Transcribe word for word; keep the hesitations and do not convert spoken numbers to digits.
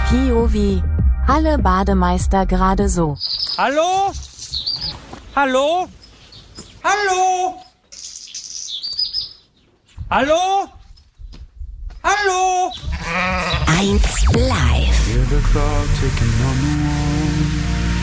P O V. Alle Bademeister gerade so. Hallo? Hallo? Hallo? Hallo? Hallo? eins live. Hear the clock ticking on the wall.